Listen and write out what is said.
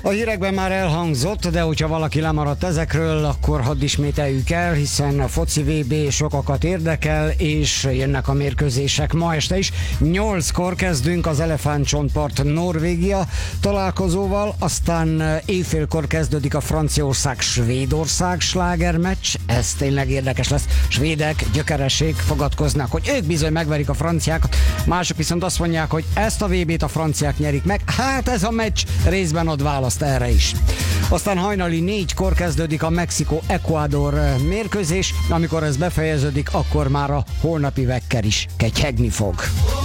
A hírekben már elhangzott, de hogyha valaki lemaradt ezekről, akkor hadd ismételjük el, hiszen a foci VB sokakat érdekel, és jönnek a mérkőzések ma este is. 8-kor kezdünk az Elefántcsontpart Norvégia találkozóval, aztán éjfélkor kezdődik a Franciaország-Svédország slágermeccs. Ez tényleg érdekes lesz. Svédek gyökeresség fogadkoznak, hogy ők bizony megverik a franciákat, mások viszont azt mondják, hogy ezt a VB-t a franciák nyerik meg. Hát ez a meccs részben ad választ erre is. Aztán hajnali 4-kor kezdődik a Mexikó-Ecuador mérkőzés, amikor ez befejeződik, akkor már a holnapi vekker is ketyegni fog.